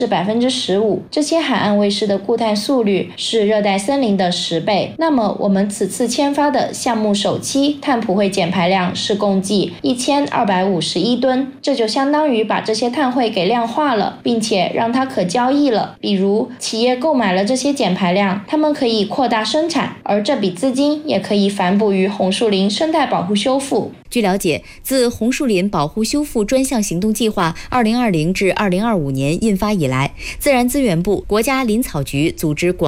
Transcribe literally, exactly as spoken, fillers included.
是百分之十五，这些海岸卫士的固碳速率是热带森林的十倍。那么我们此次签发的项目首期碳普惠减排量是共计一千二百五十一吨，这就相当于把这些碳汇给量化了，并且让它可交易了。比如企业购买了这些减排量，他们可以扩大生产，而这笔资金也可以反哺于红树林生态保护修复。 据了解，自红树林保护修复专项行动计划二零二零至二零二五年印发以来，自然资源部、国家林草局组织广